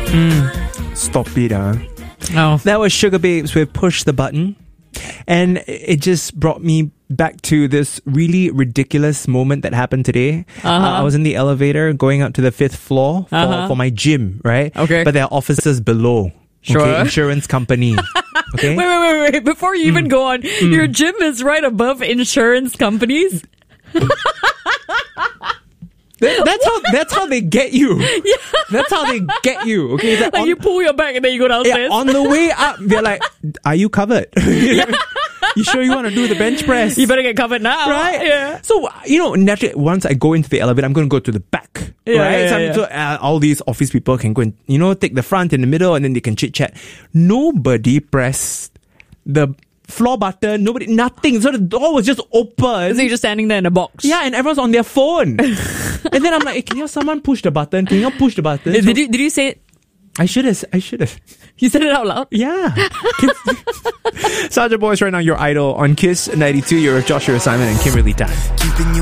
Stop it, Oh. That was Sugar Babes with Push the Button. And it just brought me back to this really ridiculous moment that happened today. I was in the elevator going up to the 5th floor for my gym, right? Okay. But there are offices below. Sure. Okay, insurance company. Okay. Wait. Before you even go on, your gym is right above insurance companies. That's how they get you. Yeah. That's how they get you. Okay. It's Like you pull your back and then you go downstairs. on the way up, they're like, "Are you covered? You sure you want to do the bench press? You better get covered now. Right? Yeah. So, naturally, once I go into the elevator, I'm going to go to the back. Yeah, right? yeah, So all these office people can go and, take the front and the middle and then they can chit chat. Nobody pressed the floor button. Nothing. So the door was just open. So you're just standing there in a box. Yeah, and everyone's on their phone. And then I'm like, hey, can someone push the button? Can you push the button? So Did you say it? I should have. You said it out loud? Yeah. Sergeant Boys right now, your idol on Kiss 92. You're with Joshua Simon and Kimberly Tan.